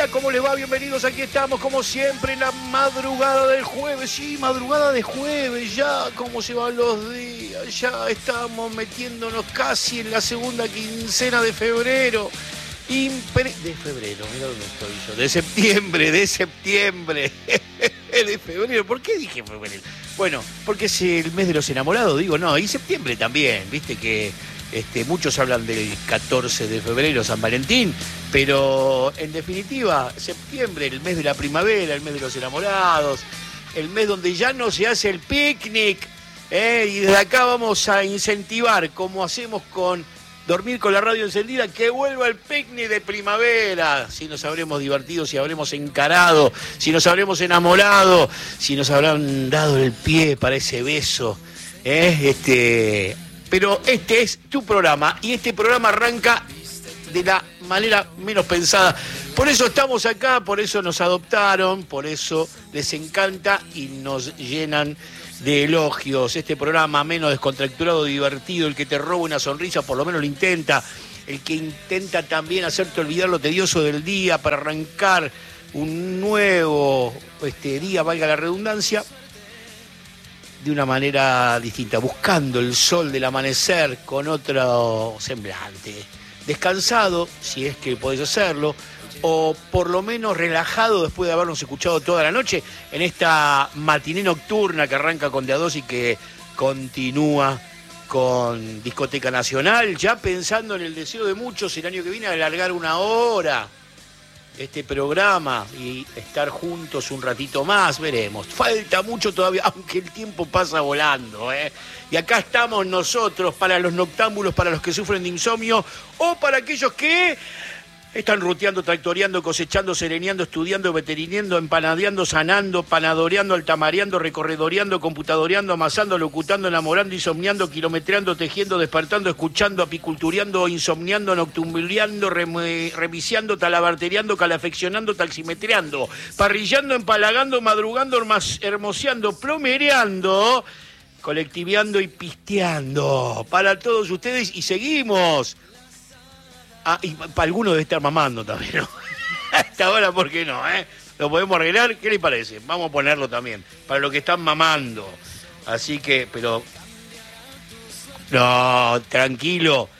¿Cómo les va? Bienvenidos, aquí estamos como siempre en la madrugada del jueves. Sí, madrugada de jueves, ya cómo se van los días, ya estamos metiéndonos casi en la segunda quincena de febrero. De febrero, mira dónde estoy yo, de septiembre, de febrero. ¿Por qué dije febrero? Bueno, porque es el mes de los enamorados, digo, no, y septiembre también, viste que muchos hablan del 14 de febrero, San Valentín, pero en definitiva, septiembre, el mes de la primavera, el mes de los enamorados, el mes donde ya no se hace el picnic, y desde acá vamos a incentivar, como hacemos con Dormir con la Radio Encendida, que vuelva el picnic de primavera. Si nos habremos divertido, si habremos encarado, si nos habremos enamorado, si nos habrán dado el pie para ese beso. Pero este es tu programa y este programa arranca de la manera menos pensada. Por eso estamos acá, por eso nos adoptaron, por eso les encanta y nos llenan de elogios. Este programa menos descontracturado, divertido, el que te roba una sonrisa, por lo menos lo intenta. El que intenta también hacerte olvidar lo tedioso del día para arrancar un nuevo día, valga la redundancia, de una manera distinta, buscando el sol del amanecer con otro semblante. Descansado, si es que podés hacerlo, o por lo menos relajado después de habernos escuchado toda la noche en esta matiné nocturna que arranca con De A2 y que continúa con Discoteca Nacional, ya pensando en el deseo de muchos el año que viene alargar una hora este programa y estar juntos un ratito más, veremos. Falta mucho todavía, aunque el tiempo pasa volando, Y acá estamos nosotros para los noctámbulos, para los que sufren de insomnio o para aquellos que están ruteando, tractoreando, cosechando, sereneando, estudiando, veterineando, empanadeando, sanando, panadoreando, altamareando, recorredoreando, computadoreando, amasando, locutando, enamorando, insomniando, kilometreando, tejiendo, despertando, escuchando, apicultureando, insomniando, noctumbuleando, reviciando, talabartereando, calafeccionando, taximetreando, parrillando, empalagando, madrugando, hermoseando, plomereando, colectiveando y pisteando. Para todos ustedes y seguimos. Y para algunos debe estar mamando también, ¿no? A esta hora, ¿por qué no, Lo podemos arreglar, ¿qué les parece? Vamos a ponerlo también, para los que están mamando. Así que, pero... No, tranquilo,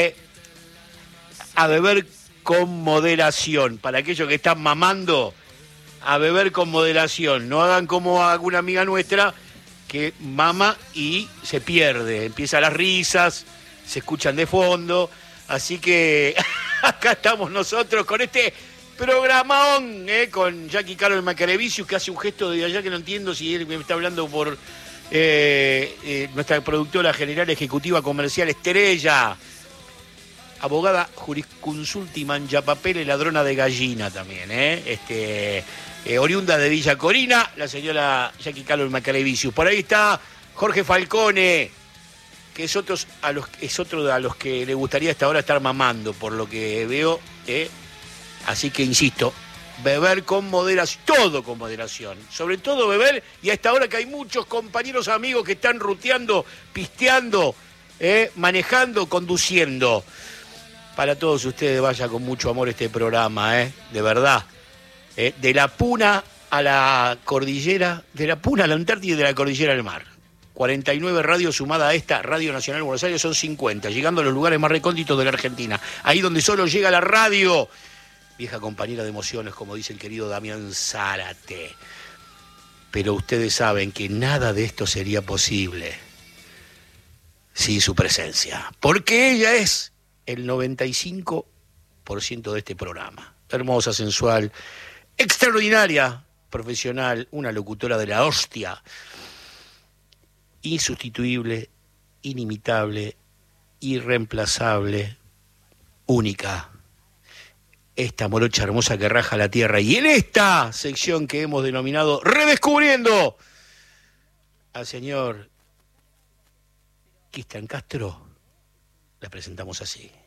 A beber con moderación. Para aquellos que están mamando, a beber con moderación. No hagan como alguna amiga nuestra que mama y se pierde. Empiezan las risas, se escuchan de fondo... Así que acá estamos nosotros con este programón, con Jackie Carol Macarevicius, que hace un gesto de allá que no entiendo si él me está hablando por nuestra productora general ejecutiva comercial Estrella, abogada jurisconsulta y manchapapel, ladrona de gallina también, oriunda de Villa Corina, la señora Jackie Carol Macarevicius. Por ahí está Jorge Falcone, que es otro a los que le gustaría hasta ahora estar mamando, por lo que veo, Así que insisto, beber con moderación, todo con moderación, sobre todo beber, y a esta hora que hay muchos compañeros amigos que están ruteando, pisteando, manejando, conduciendo. Para todos ustedes vaya con mucho amor este programa, de verdad. De la Puna a la cordillera, de la Puna a la Antártida y de la cordillera al mar. 49 radios sumada a esta Radio Nacional de Buenos Aires son 50, llegando a los lugares más recónditos de la Argentina. Ahí donde solo llega la radio. Vieja compañera de emociones, como dice el querido Damián Zárate. Pero ustedes saben que nada de esto sería posible sin su presencia. Porque ella es el 95% de este programa. Hermosa, sensual, extraordinaria, profesional, una locutora de la hostia. Insustituible, inimitable, irreemplazable, única. Esta morocha hermosa que raja la tierra. Y en esta sección que hemos denominado Redescubriendo al señor Cristian Castro, la presentamos así.